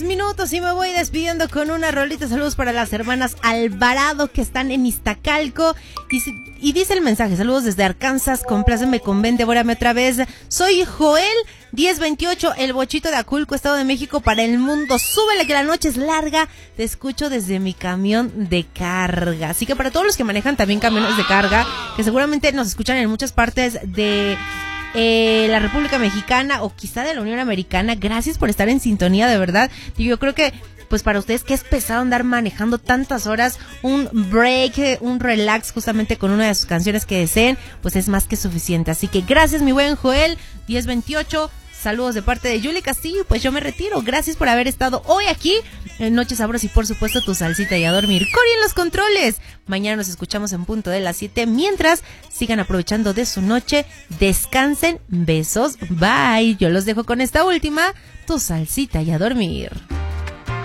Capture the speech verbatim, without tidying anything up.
dos minutos y me voy despidiendo con una rolita. Saludos para las hermanas Alvarado que están en Iztacalco. Y, y dice el mensaje: saludos desde Arkansas, compláceme con ven, devórame otra vez. Soy Joel diez veintiocho, el bochito de Aculco, Estado de México, para el mundo. Súbele que la noche es larga. Te escucho desde mi camión de carga. Así que para todos los que manejan también camiones de carga, que seguramente nos escuchan en muchas partes de eh, la República Mexicana o quizá de la Unión Americana, gracias por estar en sintonía, de verdad. Yo creo que pues para ustedes que es pesado andar manejando tantas horas, un break, un relax justamente con una de sus canciones que deseen, pues es más que suficiente. Así que gracias, mi buen Joel diez veintiocho. Saludos de parte de Yuli Castillo. Pues yo me retiro. Gracias por haber estado hoy aquí en Noche Sabrosa y por supuesto tu salsita y a dormir. Cori en los controles. Mañana nos escuchamos en punto de las siete. Mientras sigan aprovechando de su noche, descansen. Besos. Bye. Yo los dejo con esta última. Tu salsita y a dormir.